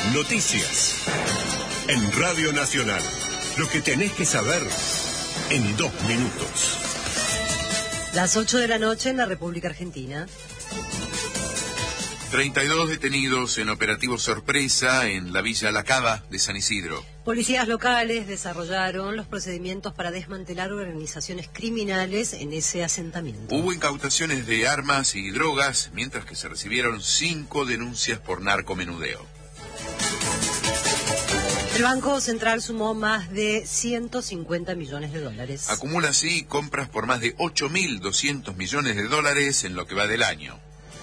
Noticias. En Radio Nacional. Lo que tenés que saber en 2 minutos. Las 8 de la noche en la República Argentina. 32 detenidos en operativo sorpresa en la Villa La Cava de San Isidro. Policías locales desarrollaron los procedimientos para desmantelar organizaciones criminales en ese asentamiento. Hubo incautaciones de armas y drogas, mientras que se recibieron 5 denuncias por narcomenudeo. El Banco Central sumó más de 150 millones de dólares. Acumula así compras por más de 8.200 millones de dólares en lo que va del año.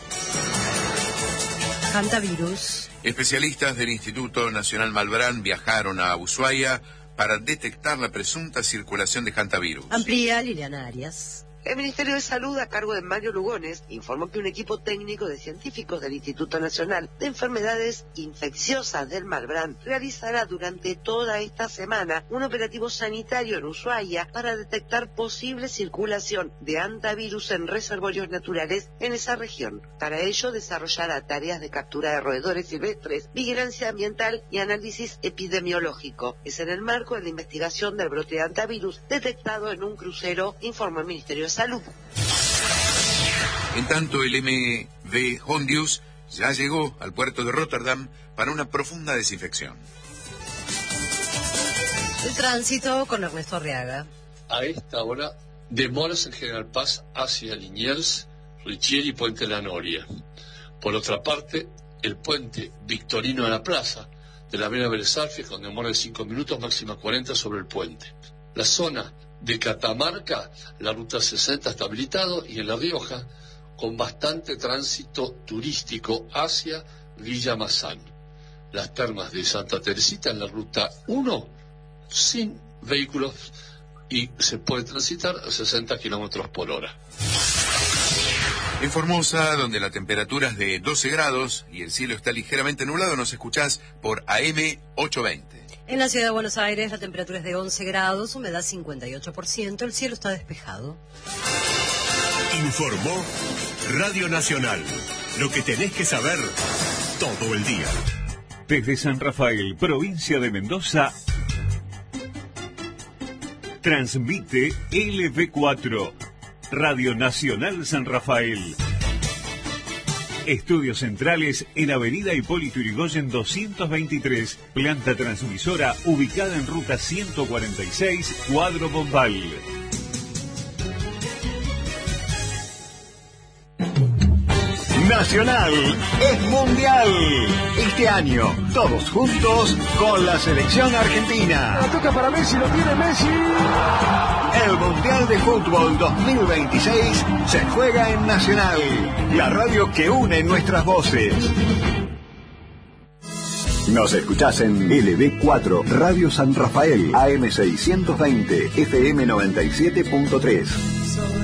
Hantavirus. Especialistas del Instituto Nacional Malbrán viajaron a Ushuaia para detectar la presunta circulación de hantavirus. Amplía Liliana Arias. El Ministerio de Salud, a cargo de Mario Lugones, informó que un equipo técnico de científicos del Instituto Nacional de Enfermedades Infecciosas del Malbrán realizará durante toda esta semana un operativo sanitario en Ushuaia para detectar posible circulación de hantavirus en reservorios naturales en esa región. Para ello, desarrollará tareas de captura de roedores silvestres, vigilancia ambiental y análisis epidemiológico. Es en el marco de la investigación del brote de hantavirus detectado en un crucero, informó el Ministerio de Salud. En tanto, el MV Hondius ya llegó al puerto de Rotterdam para una profunda desinfección. El tránsito con Ernesto Arriaga. A esta hora, demoras en General Paz hacia Liniers, Richieri y Puente La Noria. Por otra parte, el puente Victorino de la Plaza de la Avenida Belsalfe con demora de 5 minutos, máxima 40 sobre el puente. La zona de Catamarca, la ruta 60 está habilitado, y en La Rioja, con bastante tránsito turístico hacia Villa Mazán. Las termas de Santa Teresita en la ruta 1, sin vehículos, y se puede transitar a 60 kilómetros por hora. En Formosa, donde la temperatura es de 12 grados y el cielo está ligeramente nublado, nos escuchás por AM 820. En la ciudad de Buenos Aires la temperatura es de 11 grados, humedad 58%, el cielo está despejado. Informó Radio Nacional. Lo que tenés que saber todo el día. Desde San Rafael, provincia de Mendoza, transmite LV4, Radio Nacional San Rafael. Estudios centrales en Avenida Hipólito Yrigoyen 223, planta transmisora ubicada en ruta 146, Cuadro Bombal. Nacional es mundial. Este año, todos juntos con la selección argentina. La toca para Messi, lo tiene Messi. El Mundial de Fútbol 2026 se juega en Nacional, la radio que une nuestras voces. Nos escuchás en LV4, Radio San Rafael, AM 620, FM 97.3.